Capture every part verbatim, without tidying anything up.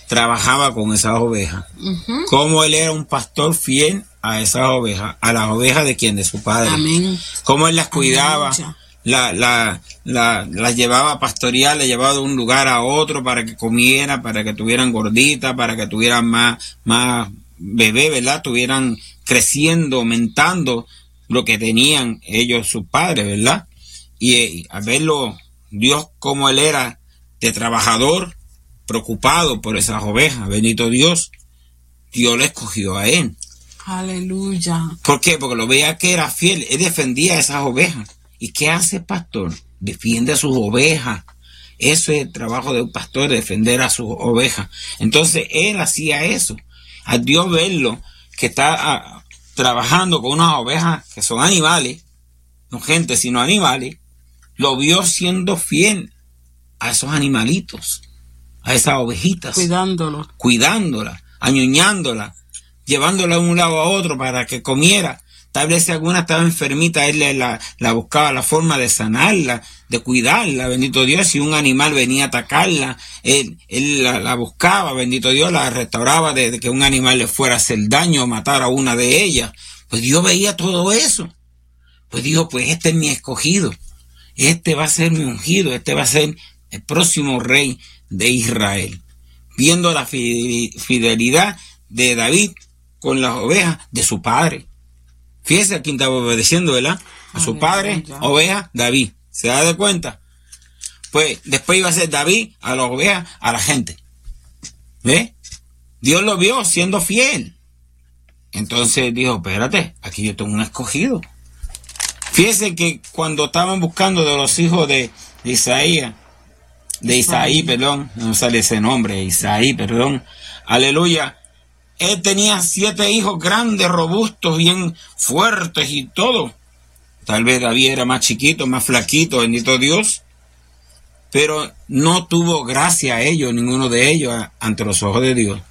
trabajaba con esas ovejas. Uh-huh. Cómo él era un pastor fiel a esas ovejas, a las ovejas de quien, de su padre. Amén. Cómo él las cuidaba, la, la, la, las llevaba a pastorear, las llevaba de un lugar a otro para que comieran, para que tuvieran gorditas, para que tuvieran más, más bebé, ¿verdad? Tuvieran creciendo, aumentando lo que tenían ellos, sus padres, ¿verdad? Y, y a verlo, Dios como él era de trabajador, preocupado por esas ovejas, bendito Dios, Dios le escogió a él. Aleluya. ¿Por qué? Porque lo veía que era fiel, él defendía a esas ovejas. ¿Y qué hace el pastor? Defiende a sus ovejas. Eso es el trabajo de un pastor, defender a sus ovejas. Entonces él hacía eso. A Dios verlo, que está a, trabajando con unas ovejas que son animales, no gente, sino animales, lo vio siendo fiel a esos animalitos, a esas ovejitas. Cuidándolos. Cuidándolas, añuñándolas, llevándola de un lado a otro para que comiera. Tal vez si alguna estaba enfermita, él la, la buscaba la forma de sanarla, de cuidarla, bendito Dios. Si un animal venía a atacarla, él, él la, la buscaba, bendito Dios, la restauraba de, de que un animal le fuera a hacer daño o matar a una de ellas. Pues Dios veía todo eso. Pues dijo, pues este es mi escogido, este va a ser mi ungido, este va a ser el próximo rey de Israel. Viendo la fidelidad de David con las ovejas de su padre. Fíjese a quién estaba obedeciendo, ¿verdad? A su padre, oveja, David. ¿Se da de cuenta? Pues después iba a ser David a las ovejas, a la gente. ¿Ve? Dios lo vio siendo fiel. Entonces dijo, espérate, aquí yo tengo un escogido. Fíjese que cuando estaban buscando de los hijos de, de Isaías, de Isaí, perdón, no sale ese nombre, Isaí, perdón, aleluya. Él tenía siete hijos grandes, robustos, bien fuertes y todo. Tal vez David era más chiquito, más flaquito, bendito Dios. Pero no tuvo gracia a ellos, ninguno de ellos, ante los ojos de Dios.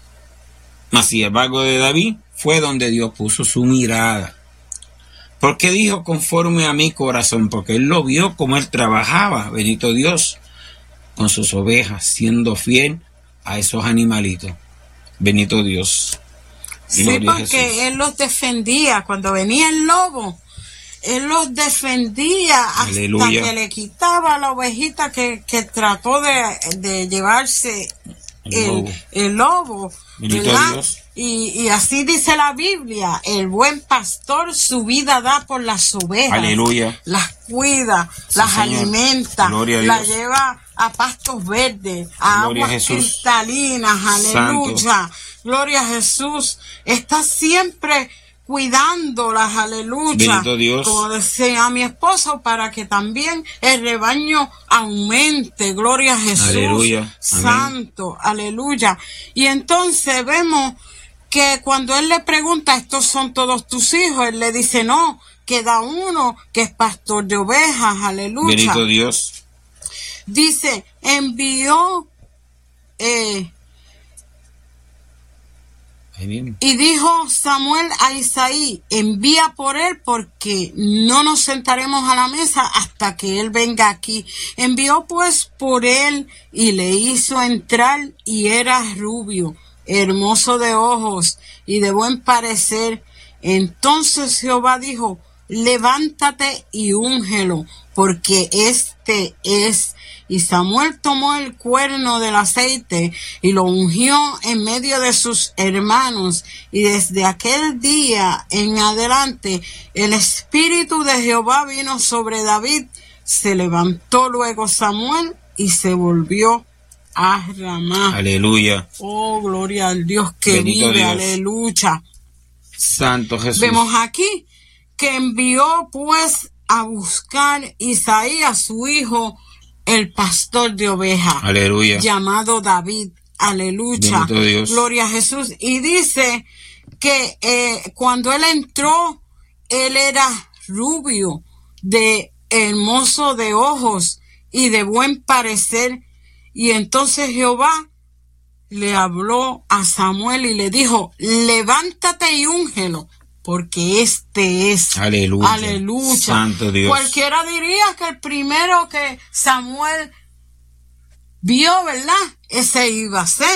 Mas sin embargo de David fue donde Dios puso su mirada. ¿Por qué dijo conforme a mi corazón? Porque él lo vio como él trabajaba, bendito Dios, con sus ovejas, siendo fiel a esos animalitos. Bendito Dios. Sí, porque él los defendía. Cuando venía el lobo, él los defendía hasta Aleluya. Que le quitaba la ovejita que, que trató de, de llevarse el, el lobo. El lobo Dios. Y, y así dice la Biblia, el buen pastor su vida da por las ovejas. Aleluya. Las cuida, sí, las Señor. Alimenta, las lleva a pastos verdes, a Gloria aguas a cristalinas, aleluya. Santo. Gloria a Jesús. Está siempre cuidándolas, aleluya. Bendito Dios. Como decía mi esposo, para que también el rebaño aumente. Gloria a Jesús. Aleluya. Santo, amén. Aleluya. Y entonces vemos que cuando él le pregunta, ¿estos son todos tus hijos? Él le dice, no, queda uno que es pastor de ovejas, aleluya. Bendito Dios. Dice, envió eh, y dijo Samuel a Isaí, envía por él porque no nos sentaremos a la mesa hasta que él venga aquí. Envió pues por él y le hizo entrar y era rubio, hermoso de ojos y de buen parecer. Entonces Jehová dijo, levántate y úngelo, porque este es. Y Samuel tomó el cuerno del aceite y lo ungió en medio de sus hermanos. Y desde aquel día en adelante el Espíritu de Jehová vino sobre David. Se levantó luego Samuel y se volvió a Ramá. Aleluya. Oh, gloria al Dios que Bendito vive. Dios. Aleluya. Santo Jesús. Vemos aquí que envió pues a buscar Isaí a su hijo, el pastor de ovejas, aleluya, llamado David, aleluya, bendito Dios. Gloria a Jesús. Y dice que eh, cuando él entró, él era rubio, de hermoso de ojos y de buen parecer. Y entonces Jehová le habló a Samuel y le dijo, levántate y úngelo, porque este es. Aleluya. Aleluya. Santo Dios. Cualquiera diría que el primero que Samuel vio, ¿verdad? Ese iba a ser.